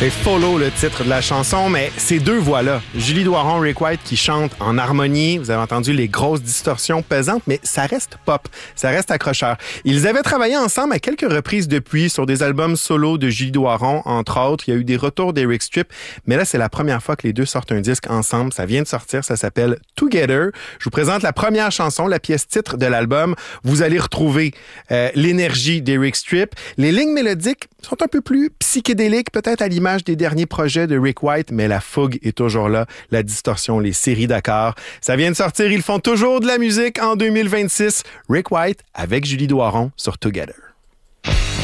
C'est Follow le titre de la chanson, mais ces deux voix-là, Julie Doiron, Rick White qui chantent en harmonie, vous avez entendu les grosses distorsions pesantes, mais ça reste pop, ça reste accrocheur. Ils avaient travaillé ensemble à quelques reprises depuis sur des albums solo de Julie Doiron, entre autres. Il y a eu des retours d'Eric Stripp, mais là, c'est la première fois que les deux sortent un disque ensemble. Ça vient de sortir, ça s'appelle Together. Je vous présente la première chanson, la pièce titre de l'album. Vous allez retrouver l'énergie d'Eric Stripp. Les lignes mélodiques sont un peu plus psychédéliques, peut-être à l'image des derniers projets de Rick White, mais la fougue est toujours là, la distorsion, les séries d'accords. Ça vient de sortir, ils font toujours de la musique en 2026. Rick White avec Julie Doiron sur Together.